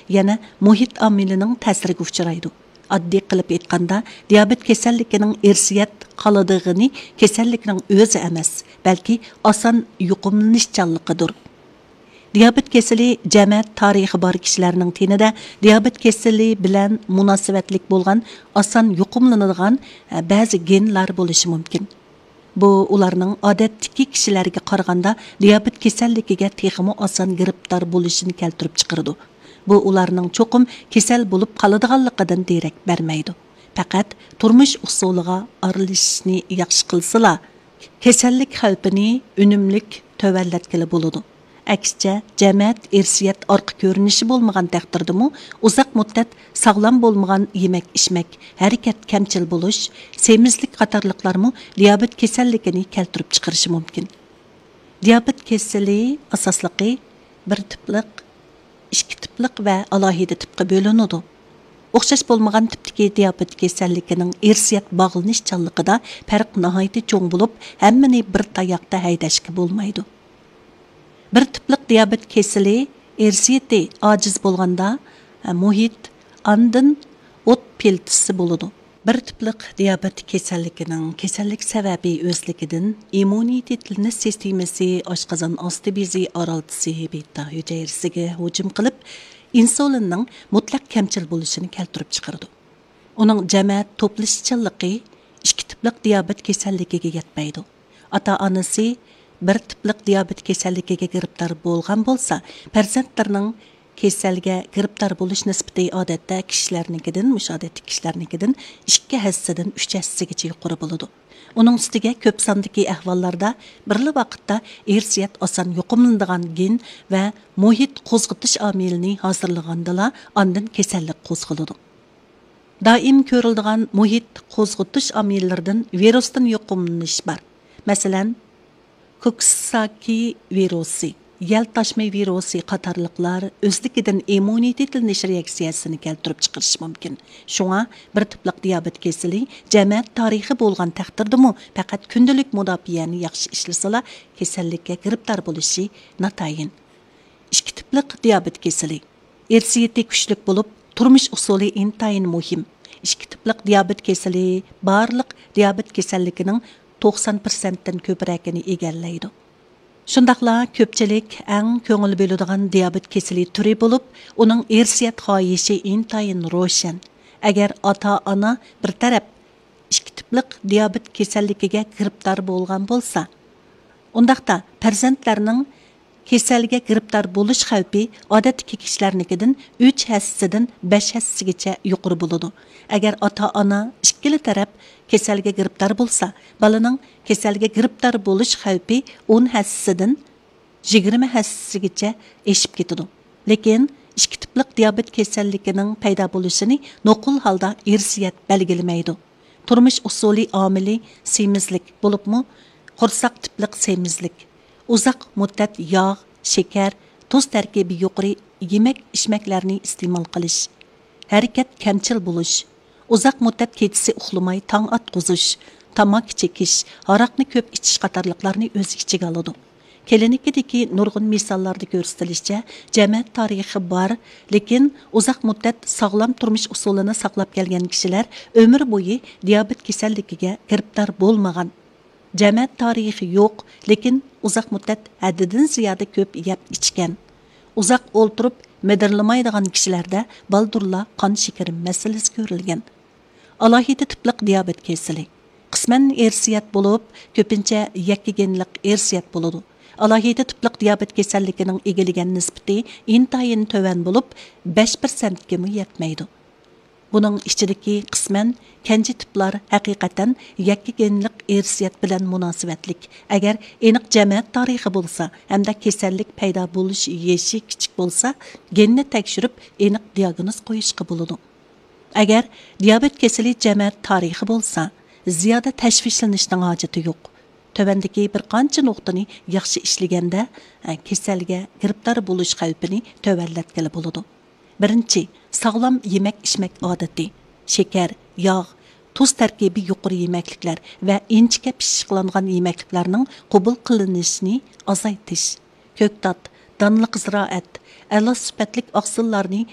yana muhit omilining ta'siriga uchraydi. Oddiy qilib aytganda, diabet kasalligining irsiyat qoladigini kasallikning o'zi emas, balki oson yuqumlanishchanligidir. Diabet kasali jamiyat tarixi bor kishilarning tenida diabet kasali bilan munosabatlik bo'lgan oson yuqumlanadigan ba'zi genlar bo'lishi mumkin. Bu ularning odatdagi kishilarga qaraganda diabet kasalligiga texmo oson giribdor bo'lishini keltirib chiqaradi. Bu ularning cho'qim kasal bo'lib qoladiganligidan derak bermaydi. Faqat turmush usuliga aralashishni yaxshi qilsalar, kasallik xavfini unumlik tövallatgili bo'ladi. Aksicha, jamiyat irsiyat orqa ko'rinishi bo'lmagan taqdirdami, uzoq muddat sog'lom bo'lmagan yemak-ichmak, harakat kamchil bo'lish, semizlik qatorliqlarmi diabet kasalligini keltirib chiqarishi mumkin. Diabet kasali asosligi bir tipliq, ikki tipliq va alohida tipga bo'linadi. O'xshash bo'lmagan tipdagi diabet kasalligining irsiyat bog'lanishchanligida farq nihoyatda cho'ng bo'lib, hammani bir tayoqda haydashga bo'lmaydi. Bir tipliq diabet kasali irsiyati ojiz bo'lganda muhit andin o't peltisi bo'ladi. Bir tipliq diabet kasalligining kasallik sababi o'zligidan immunitetinish sistemasi oshqozon osti bezi oraltisi beta hujayrasiga hujum qilib, insulinning mutlaq kamchil bo'lishini keltirib chiqaradi. Uning jamiyat to'plashchanligi ikki tipliq diabet kasalligiga yetmaydi. Ota-onasi bir tipliq diabet kasalligiga giribdor bo'lgan bo'lsa, farzandlarining kasalga giribdor bo'lish nisbati odatda kishilarnikidan 2 hassadan 3 hassagacha yuqori bo'ladi. Uning ustiga ko'p sondagi ahvollarda birli vaqtda irsiyat oson yuqumlanadigan gen va muhit qo'zg'atish omilini hozirlagandala ondan kasallik qo'zg'aladi. Doim ko'riladigan muhit qo'zg'atish omillaridan virusdan yuqumlanish bor. Masalan, Coxsackie virusi, yaltashma virusi qatorliqlar o'zligidan immunitetinish reaksiyasini keltirib chiqarishi mumkin. Shunga bir tipliq diabet kasali jamiyat tarixi bo'lgan taqdirdami faqat kundalik mudofaani yaxshi ishlasalar kasallikka giribdor bo'lishi natayin. Ikki tipliq diabet kasali irsiyati kuchli bo'lib, turmush usuli intayin muhim. Ikki tipliq diabet kasali barliq diabet kasalligining 90%dan ko'pragini egallaydi. Shundaqla ko'pchilik eng ko'ngil bo'ladigan diabet kasali turi bo'lib, uning irsiyat xohishi intayin ro'shan. Agar ota-ona bir taraf ikki tipliq diabet kasalligiga giribdor bo'lgan bo'lsa, undaqda farzandlarning kasalga giribdor bo'lish xavfi odatdagi kishilarnikidan 3 hassadan 5 hassagacha yuqori bo'ladi. Agar ota-ona ikkili taraf kasalga giribdor bo'lsa, balaning kasalga giribdor bo'lish xavfi 10 hassadan 20 hassagacha eshib ketadi. Lekin ikki tipliq diabet kasalligining paydo bo'lishini nuqul holda irsiyat belgilamaydi. Turmush usuli omili semizlik bo'libmi, qursoq tipliq semizlik, uzoq muddat yog', shakar, tuz tarkibi yuqori yemak-ichmaklarni iste'mol qilish, harakat kamchil bo'lish, uzoq muddat kechasi uxlamay tong otqizish, tamaki chekish, aroqni ko'p ichish qatorliqlarni o'z ichiga oladi. Klinikadagi nurg'un misollarda ko'rsatilishicha, jamiyat tarixi bor, lekin uzoq muddat sog'lom turmush usulini saqlab kelgan kishilar umr bo'yi diabet kasalligiga giribdor bo'lmagan. Jamiyat tarixi yo'q, lekin uzoq muddat haddidan ziyoda ko'p yeb ichgan. Uzoq o'ltirib medirlamaydigan kishilarda baldurla qon shakari masalasi ko'rilgan. Alohida tipliq diabet kasali qisman irsiyat bo'lib, ko'pincha yakkagenlik irsiyat bo'ladi. Alohida tipliq diabet kasalligining egilagan nisbati intayin tovan bo'lib, 5% ga yetmaydi. Buning ichidagi qisman kenji tiplar haqiqatan yakkagenlik irsiyat bilan munosabatlik. Agar aniq jamiyat tarixi bo'lsa, hamda kasallik paydo bo'lish yeshi kichik bo'lsa, genni tekshirib aniq diagnoz qo'yishga bo'ladi. Agar diabet kasali jamiyat tarixi bo'lsa, ziyoda tashvishlanishning hojati yo'q. Tövəndəki bir qancha nuqtani yaxshi ishlaganda kasalga giribdor bo'lish xavfini tövəllətkəli bo'ladi. Birinchi, sog'lom yemak-ichmak odati, shakar, yog', tuz tarkibi yuqori yemakliklar va inchika pishiqlangan yemakliklarning qabul qilinishini azaytish. Ko'ktat, donliq ziroat, a'lo sifatli oqsillarni